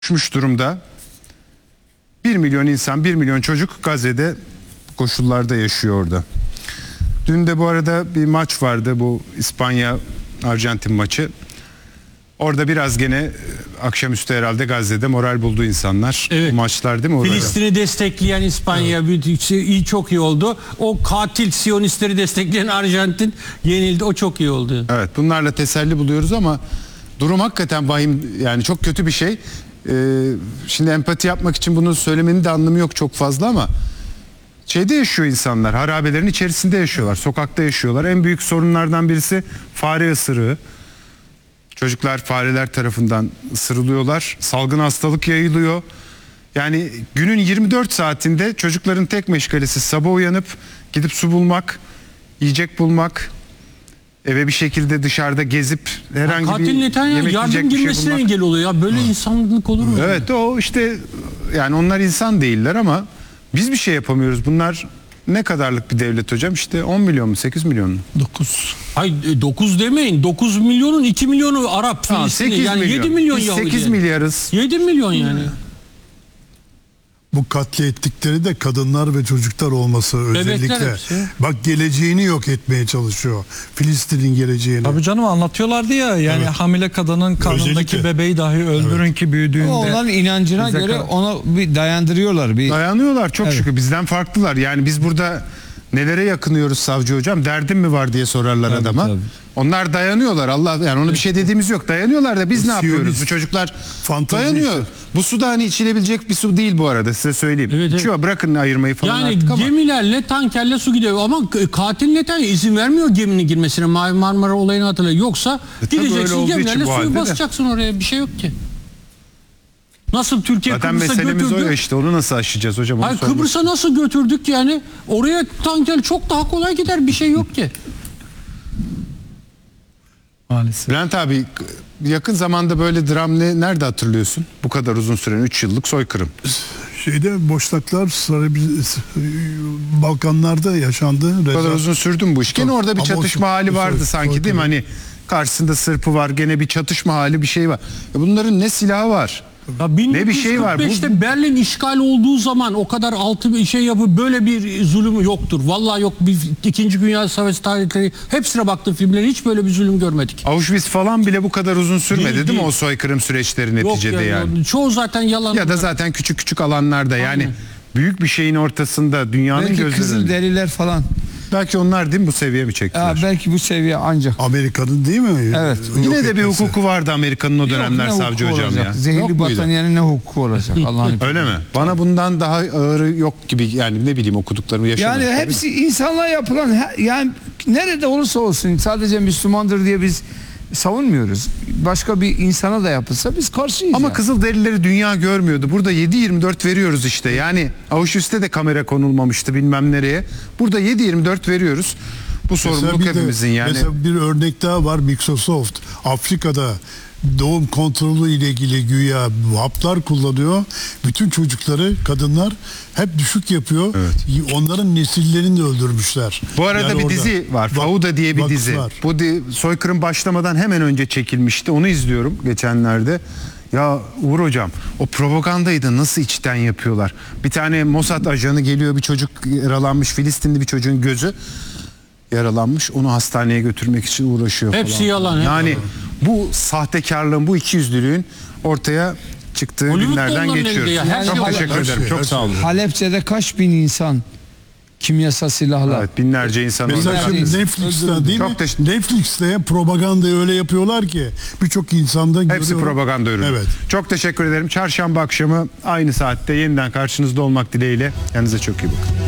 Düşmüş durumda. 1 milyon insan, 1 milyon çocuk Gazze'de koşullarda yaşıyor orada. Dün de bu arada bir maç vardı, bu İspanya-Arjantin maçı. Orada biraz gene akşamüstü herhalde Gazze'de moral buldu insanlar. Evet. Bu maçlar değil mi? Orada? Filistin'i destekleyen İspanya çok iyi oldu. O katil Siyonistleri destekleyen Arjantin yenildi. O çok iyi oldu. Evet, bunlarla teselli buluyoruz ama durum hakikaten vahim, yani çok kötü bir şey. Şimdi empati yapmak için bunu söylemenin de anlamı yok çok fazla ama şeyde yaşıyor insanlar, harabelerin içerisinde yaşıyorlar, sokakta yaşıyorlar. En büyük sorunlardan birisi fare ısırığı. Çocuklar fareler tarafından ısırılıyorlar. Salgın hastalık yayılıyor. Yani günün 24 saatinde çocukların tek meşgalesi sabah uyanıp gidip su bulmak, yiyecek bulmak, eve bir şekilde dışarıda gezip herhangi bir Katil Netanyahu yemek yardım yiyecek bir şey girmesine bulmak. engel oluyor. Ya böyle insanlık olur mu? Evet, o işte, yani onlar insan değiller ama biz bir şey yapamıyoruz. Bunlar ne kadarlık bir devlet hocam? İşte 10 milyon mu, 8 milyon mu? 9. Hayır 9 demeyin. 9 milyonun 2 milyonu Arap, Tamam, Filistinli. 8 Yani milyon. 7 milyon Biz Yahudi. 8 milyarız. 7 milyon yani. Bu katlettikleri de kadınlar ve çocuklar olması özellikle. hepsi. Bak, geleceğini yok etmeye çalışıyor. Filistin'in geleceğini. Tabii canım, anlatıyorlardı ya, yani Evet. hamile kadının karnındaki Özellikle. bebeği dahi öldürün ki büyüdüğünde. Ama onların inancına bize göre kal- ona bir dayandırıyorlar. Dayanıyorlar çok şükür. Bizden farklılar. Yani biz burada nelere yakınıyoruz savcı hocam? Derdin mi var diye sorarlar adama. tabii. Onlar dayanıyorlar. Allah, yani ona bir şey dediğimiz yok. Dayanıyorlar da biz ne yapıyoruz? Siyonist. Bu çocuklar Fantezi dayanıyor. işte. Bu su da hani içilebilecek bir su değil bu arada, size söyleyeyim. Evet, evet. İçiyor, bırakın ayırmayı falan Yani artık ama. gemilerle, tankerle su gidiyor ama katil Netanyahu izin vermiyor geminin girmesine. Mavi Marmara olayını hatırlayın. Yoksa tabii öyle gideceksin olduğu için gemilerle bu halde suyu de. basacaksın oraya. Bir şey yok ki. Nasıl Türkiye Zaten Kıbrıs'a meselemiz o ya götürdü? işte. Onu nasıl aşacağız hocam? Onu Hayır, sormak Kıbrıs'a nasıl götürdük yani? Oraya tanker çok daha kolay gider. Bir şey yok ki. Maalesef. Bülent abi, yakın zamanda böyle dram nerede hatırlıyorsun? Bu kadar uzun süren 3 yıllık soykırım. Boşnaklar Balkanlarda yaşandı. Bu kadar uzun sürdü mü bu iş? Gene Tabii. orada bir Ama çatışma hali vardı sanki, değil mi? Hani karşısında Sırpı var, gene bir çatışma hali, bir şey var. Bunların ne silahı var? Ya Ne bir şey var. 1945'te Berlin işgal olduğu zaman o kadar altı bir şey yapıp böyle bir zulüm yoktur. Vallahi yok. İkinci Dünya Savaşı tarihleri hepsine baktım, filmlerin, hiç böyle bir zulüm görmedik. Auschwitz falan bile bu kadar uzun sürmedi değil mi Değil. o soykırım süreçleri Yok neticede yani? çoğu zaten yalan. Ya da zaten küçük küçük alanlarda, yani büyük bir şeyin ortasında dünyanın Belki gözlerinde. Kızılderililer falan. Belki onlar değil mi bu seviye mi Ya çektiler? belki bu seviye ancak. Amerika'nın değil mi? Evet. Yine Yok de bir etmesi. hukuku vardı Amerika'nın o Yok, dönemler ne savcı hukuku hocam olacak? ya. Zehirli Yok muydu? battaniyenin ne hukuku olacak Allah'ın. Öyle mi? Bana bundan daha ağırı yok gibi, yani ne bileyim, okuduklarımı yaşadım. Yani hepsi insanlığa yapılan, yani nerede olursa olsun, sadece Müslümandır diye biz savunmuyoruz. Başka bir insana da yapılsa biz karşıyız. Ama yani. Kızılderilileri dünya görmüyordu. Burada 7/24 veriyoruz işte. Yani Auschwitz'te de kamera konulmamıştı bilmem nereye. Burada 7/24 veriyoruz. Bu sorumluluk Mesela hepimizin yani. Mesela bir örnek daha var, Microsoft. Afrika'da doğum kontrolü ile ilgili güya haplar kullanıyor. Bütün çocukları, kadınlar hep düşük yapıyor. Onların nesillerini de öldürmüşler. Bu arada Yani bir orada dizi var. Fauda diye bir dizi. vakıflar. Bu soykırım başlamadan hemen önce çekilmişti. Onu izliyorum geçenlerde. Ya Uğur hocam, o propagandayı da nasıl içten yapıyorlar. Bir tane Mossad ajanı geliyor, bir çocuk yaralanmış, Filistinli bir çocuğun gözü yaralanmış. Onu hastaneye götürmek için uğraşıyor Hepsi falan. yalan, hep Yani bu sahtekarlığın, bu ikiyüzlülüğün ortaya çıktığı Hollywood da günlerden onların geçiyoruz. elinde ya. Her Çok şey teşekkür her ederim. şey, Çok her sağ olun. Halepçe'de kaç bin insan kimyasal silahla. Evet, binlerce insan Mesela orada. şimdi Netflix'te değil mi? Çok teşekkür- Netflix'te propagandayı öyle yapıyorlar ki birçok insanda Hepsi görüyorum. propaganda ürünü. Evet. Çok teşekkür ederim. Çarşamba akşamı aynı saatte yeniden karşınızda olmak dileğiyle. Kendinize çok iyi bakın.